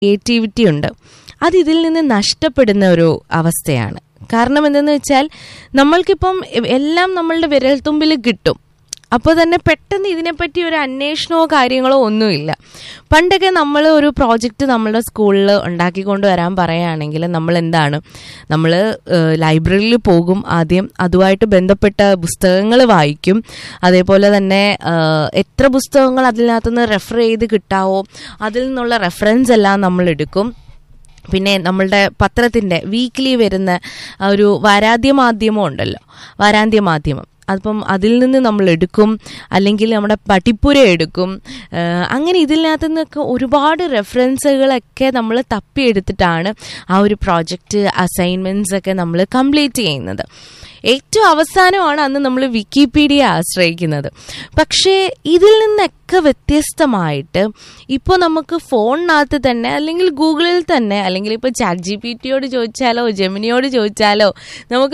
Creativity ഉണ്ട്, അത് ഇതിൽ നിന്ന് നഷ്ടപ്പെടുന്ന ഒരു അവസ്ഥയാണ്. കാരണം എന്തെന്ന് വെച്ചാൽ നമ്മൾക്കിപ്പം എല്ലാം നമ്മളുടെ വിരൽത്തുമ്പിൽ കിട്ടും. അപ്പോൾ തന്നെ പെട്ടെന്ന് ഇതിനെപ്പറ്റി ഒരു അന്വേഷണമോ കാര്യങ്ങളോ ഒന്നുമില്ല. പണ്ടൊക്കെ നമ്മൾ ഒരു പ്രോജക്റ്റ് നമ്മളുടെ സ്കൂളിൽ ഉണ്ടാക്കിക്കൊണ്ട് വരാൻ പറയുകയാണെങ്കിൽ നമ്മൾ ലൈബ്രറിയിൽ പോകും, ആദ്യം അതുമായിട്ട് ബന്ധപ്പെട്ട പുസ്തകങ്ങൾ വായിക്കും. അതേപോലെ തന്നെ എത്ര പുസ്തകങ്ങൾ അതിനകത്തുനിന്ന് റെഫർ ചെയ്ത് കിട്ടാവോ അതിൽ നിന്നുള്ള റെഫറൻസ് എല്ലാം നമ്മൾ എടുക്കും. പിന്നെ നമ്മളുടെ പത്രത്തിൻ്റെ വീക്ക്ലി വരുന്ന ഒരു വാരാന്ത്യ മാധ്യമം അപ്പം അതിൽ നിന്ന് നമ്മൾ എടുക്കും, അല്ലെങ്കിൽ നമ്മുടെ പട്ടിപ്പുര എടുക്കും. അങ്ങനെ ഇതിനകത്തു നിന്നൊക്കെ ഒരുപാട് റെഫറൻസുകളൊക്കെ നമ്മൾ തപ്പിയെടുത്തിട്ടാണ് ആ ഒരു പ്രോജക്റ്റ് അസൈൻമെൻറ്റ്സ് ഒക്കെ നമ്മൾ കംപ്ലീറ്റ് ചെയ്യുന്നത്. ഏറ്റവും അവസാനമാണ് അന്ന് നമ്മൾ വിക്കിപീഡിയ ആശ്രയിക്കുന്നത്. പക്ഷേ ഇതിൽ നിന്നൊക്കെ വ്യത്യസ്തമായിട്ട് ഇപ്പോൾ നമുക്ക് ഫോണിനകത്ത് തന്നെ, അല്ലെങ്കിൽ ഗൂഗിളിൽ തന്നെ, അല്ലെങ്കിൽ ഇപ്പോൾ ChatGPT ചോദിച്ചാലോ ജെമിനിയോട് ചോദിച്ചാലോ നമുക്ക്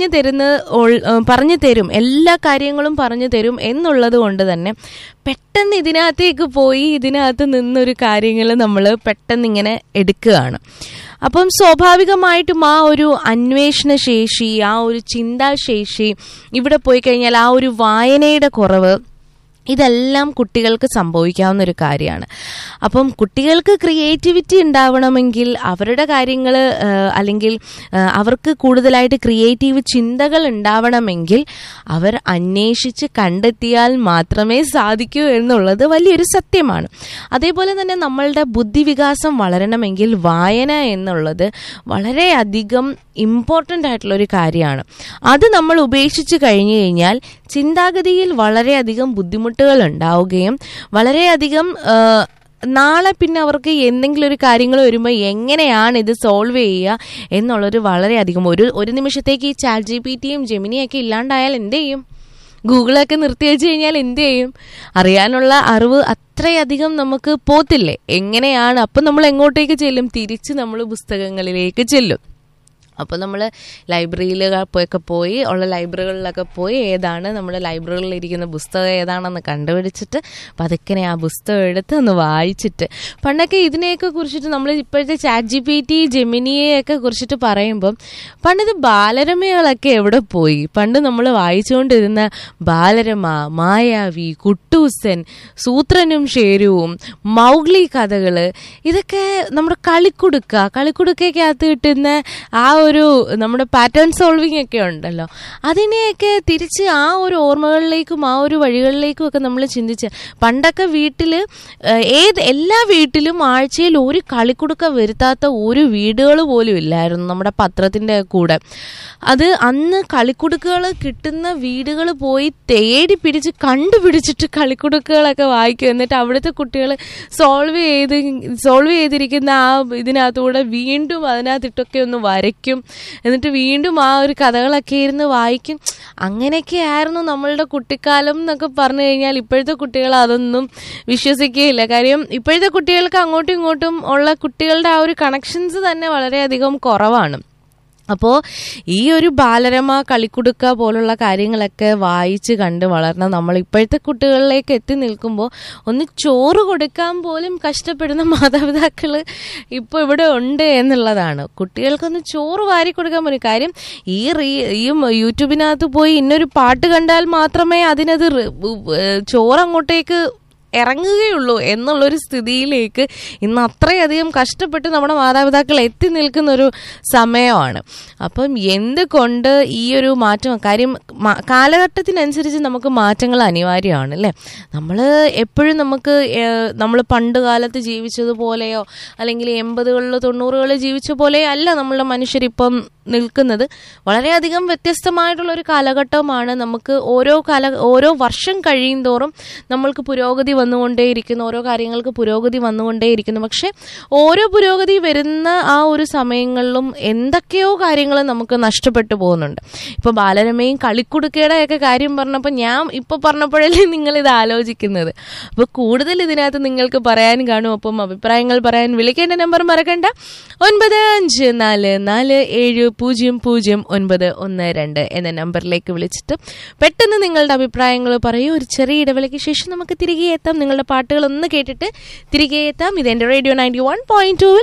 പറഞ്ഞു തരും, എല്ലാ കാര്യങ്ങളും പറഞ്ഞു തരും എന്നുള്ളത് കൊണ്ട് തന്നെ പെട്ടെന്ന് ഇതിനകത്തേക്ക് പോയി ഇതിനകത്ത് നിന്നൊരു കാര്യങ്ങൾ നമ്മൾ പെട്ടെന്ന് ഇങ്ങനെ എടുക്കുകയാണ്. അപ്പം സ്വാഭാവികമായിട്ടും ആ ഒരു അന്വേഷണ ശേഷി, ആ ഒരു ചിന്താശേഷി ഇവിടെ പോയി കഴിഞ്ഞാൽ ആ ഒരു വായനയുടെ കുറവ്, ഇതെല്ലാം കുട്ടികൾക്ക് സംഭവിക്കാവുന്ന ഒരു കാര്യമാണ്. അപ്പം കുട്ടികൾക്ക് ക്രിയേറ്റിവിറ്റി ഉണ്ടാവണമെങ്കിൽ അവരുടെ കാര്യങ്ങൾ, അല്ലെങ്കിൽ അവർക്ക് കൂടുതലായിട്ട് ക്രിയേറ്റീവ് ചിന്തകൾ ഉണ്ടാവണമെങ്കിൽ അവർ അന്വേഷിച്ച് കണ്ടെത്തിയാൽ മാത്രമേ സാധിക്കൂ എന്നുള്ളത് വലിയൊരു സത്യമാണ്. അതേപോലെ തന്നെ നമ്മളുടെ ബുദ്ധിവികാസം വളരണമെങ്കിൽ വായന എന്നുള്ളത് വളരെയധികം ഇമ്പോർട്ടൻ്റ് ആയിട്ടുള്ളൊരു കാര്യമാണ്. അത് നമ്മൾ ഉപേക്ഷിച്ച് കഴിഞ്ഞു കഴിഞ്ഞാൽ ചിന്താഗതിയിൽ വളരെയധികം ബുദ്ധിമുട്ടുകൾ ഉണ്ടാവുകയും വളരെയധികം നാളെ പിന്നെ അവർക്ക് എന്തെങ്കിലും ഒരു കാര്യങ്ങൾ വരുമ്പോൾ എങ്ങനെയാണ് ഇത് സോൾവ് ചെയ്യുക എന്നുള്ളൊരു വളരെയധികം ഒരു നിമിഷത്തേക്ക് ഈ ChatGPTയും ജെമിനിയൊക്കെ ഇല്ലാണ്ടായാൽ എന്ത് ചെയ്യും? ഗൂഗിളൊക്കെ നിർത്തി വെച്ച് കഴിഞ്ഞാൽ എന്ത് ചെയ്യും? അറിയാനുള്ള അറിവ് അത്രയധികം നമുക്ക് പോത്തില്ലേ? എങ്ങനെയാണ്? അപ്പം നമ്മൾ എങ്ങോട്ടേക്ക് ചെല്ലും? തിരിച്ച് നമ്മൾ പുസ്തകങ്ങളിലേക്ക് ചെല്ലും. അപ്പോൾ നമ്മൾ ലൈബ്രറിയിലൊക്കെ പോയി ഏതാണ് നമ്മുടെ ലൈബ്രറിയിലിരിക്കുന്ന പുസ്തകം ഏതാണെന്ന് കണ്ടുപിടിച്ചിട്ട് പതുക്കെ ആ പുസ്തകം എടുത്ത് ഒന്ന് വായിച്ചിട്ട്, പണ്ടൊക്കെ ഇതിനെയൊക്കെ കുറിച്ചിട്ട് നമ്മൾ ഇപ്പോഴത്തെ ChatGPT ജെമിനിയെയൊക്കെ കുറിച്ചിട്ട് പറയുമ്പം പണ്ടിത് ബാലരമകളൊക്കെ എവിടെ പോയി? പണ്ട് നമ്മൾ വായിച്ചുകൊണ്ടിരുന്ന ബാലരമ, മായാവി, കുട്ടൂസൻ, സൂത്രനും ഷേരുവും, മൗഗ്ലി കഥകൾ, ഇതൊക്കെ നമ്മുടെ കളിക്കുടുക്കയ്ക്കകത്ത് കിട്ടുന്ന ആ ഒരു നമ്മുടെ പാറ്റേൺ സോൾവിങ് ഒക്കെ ഉണ്ടല്ലോ, അതിനെയൊക്കെ തിരിച്ച് ആ ഒരു ഓർമ്മകളിലേക്കും ആ ഒരു വഴികളിലേക്കും ഒക്കെ നമ്മൾ ചിന്തിച്ച്, പണ്ടൊക്കെ എല്ലാ വീട്ടിലും ആഴ്ചയിൽ ഒരു കളിക്കുടുക്ക വരുത്താത്ത ഒരു വീടുകൾ പോലും ഇല്ലായിരുന്നു നമ്മുടെ പത്രത്തിൻ്റെ കൂടെ. അത് അന്ന് കളിക്കുടുക്കുകൾ കിട്ടുന്ന വീടുകൾ പോയി തേടി പിടിച്ച് കണ്ടുപിടിച്ചിട്ട് കളിക്കുടുക്കുകളൊക്കെ വായിക്കും. എന്നിട്ട് അവിടുത്തെ കുട്ടികൾ സോൾവ് ചെയ്തിരിക്കുന്ന ആ ഇതിനകത്തൂടെ വീണ്ടും അതിനകത്തിട്ടൊക്കെ ഒന്ന് വരയ്ക്കും. എന്നിട്ട് വീണ്ടും ആ ഒരു കഥകളൊക്കെ ഇരുന്ന് വായിക്കും. അങ്ങനെയൊക്കെ ആയിരുന്നു നമ്മളുടെ കുട്ടിക്കാലം എന്നൊക്കെ പറഞ്ഞു കഴിഞ്ഞാൽ ഇപ്പോഴത്തെ കുട്ടികൾ അതൊന്നും വിശ്വസിക്കുകയില്ല. കാര്യം ഇപ്പോഴത്തെ കുട്ടികൾക്ക് അങ്ങോട്ടും ഇങ്ങോട്ടും ഉള്ള കുട്ടികളുടെ ആ ഒരു കണക്ഷൻസ് തന്നെ വളരെയധികം കുറവാണ്. അപ്പോൾ ഈ ഒരു ബാലരമ, കളിക്കുടുക്ക പോലുള്ള കാര്യങ്ങളൊക്കെ വായിച്ച് കണ്ട് വളർന്ന നമ്മൾ ഇപ്പോഴത്തെ കുട്ടികളിലേക്ക് എത്തി നിൽക്കുമ്പോൾ ഒന്ന് ചോറ് കൊടുക്കാൻ പോലും കഷ്ടപ്പെടുന്ന മാതാപിതാക്കൾ ഇപ്പോൾ ഇവിടെ ഉണ്ട് എന്നുള്ളതാണ്. കുട്ടികൾക്കൊന്ന് ചോറ് വാരി കൊടുക്കാൻ പോലും, കാര്യം ഈ യൂട്യൂബിനകത്ത് പോയി ഇന്നൊരു പാട്ട് കണ്ടാൽ മാത്രമേ അതിനത് ചോറ് അങ്ങോട്ടേക്ക് ഇറങ്ങുകയുള്ളൂ എന്നുള്ളൊരു സ്ഥിതിയിലേക്ക് ഇന്ന് അത്രയധികം കഷ്ടപ്പെട്ട് നമ്മുടെ മാതാപിതാക്കൾ എത്തി നിൽക്കുന്നൊരു സമയമാണ്. അപ്പം എന്തുകൊണ്ട് ഈ ഒരു മാറ്റം, കാര്യം കാലഘട്ടത്തിനനുസരിച്ച് നമുക്ക് മാറ്റങ്ങൾ അനിവാര്യമാണ് അല്ലേ? നമ്മൾ എപ്പോഴും നമ്മൾ പണ്ട് കാലത്ത് ജീവിച്ചതുപോലെയോ അല്ലെങ്കിൽ 80കളിലോ 90കളിലോ ജീവിച്ച പോലെയോ അല്ല നമ്മളുടെ മനുഷ്യരിപ്പം നിൽക്കുന്നത്. വളരെയധികം വ്യത്യസ്തമായിട്ടുള്ളൊരു കാലഘട്ടമാണ്. നമുക്ക് ഓരോ വർഷം കഴിയും തോറും നമ്മൾക്ക് പുരോഗതി വന്നുകൊണ്ടേയിരിക്കുന്നു, ഓരോ കാര്യങ്ങൾക്ക് പുരോഗതി വന്നുകൊണ്ടേയിരിക്കുന്നു. പക്ഷെ ഓരോ പുരോഗതി വരുന്ന ആ ഒരു സമയങ്ങളിലും എന്തൊക്കെയോ കാര്യങ്ങൾ നമുക്ക് നഷ്ടപ്പെട്ടു പോകുന്നുണ്ട്. ഇപ്പോൾ ബാലരമയും കളിക്കുടുക്കയുടെ ഒക്കെ കാര്യം പറഞ്ഞപ്പോൾ ഞാൻ ഇപ്പോൾ പറഞ്ഞപ്പോഴല്ലേ നിങ്ങളിത് ആലോചിക്കുന്നത്. അപ്പോൾ കൂടുതൽ ഇതിനകത്ത് നിങ്ങൾക്ക് പറയാൻ കാണും. അപ്പം അഭിപ്രായങ്ങൾ പറയാൻ വിളിക്കേണ്ട നമ്പർ മറക്കണ്ട, 954447 900912 എന്ന നമ്പറിലേക്ക് വിളിച്ചിട്ട് പെട്ടെന്ന് നിങ്ങളുടെ അഭിപ്രായങ്ങൾ പറയൂ. ഒരു ചെറിയ ഇടവേളയ്ക്ക് ശേഷം നമുക്ക് തിരികെ എത്താം. നിങ്ങളുടെ പാട്ടുകൾ ഒന്ന് കേട്ടിട്ട് തിരികെ എത്താം. ഇത് എൻ്റെ റേഡിയോ 91.2